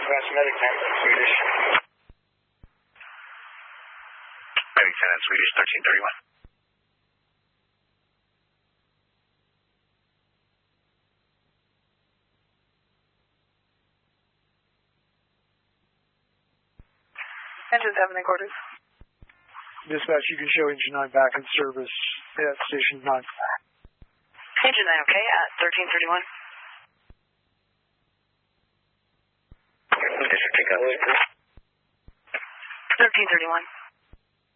Advanced Medic 10, Swedish. Medic 10 and Swedish 1331. Engine 7 in quarters. Dispatch, you can show Engine 9 back in service at Station 9. Engine 9, okay, at 1331. District 1331.